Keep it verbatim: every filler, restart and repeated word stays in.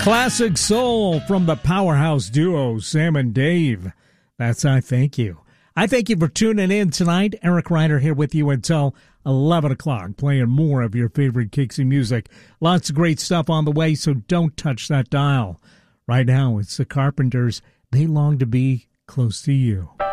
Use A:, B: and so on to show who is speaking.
A: Classic soul from the powerhouse duo Sam and Dave. That's I Thank You. I thank you for tuning in tonight. Eric Ryder here with you until eleven o'clock, playing more of your favorite Kixie music. Lots of great stuff on the way, so don't touch that dial. Right now, it's the Carpenters. They long to be close to you.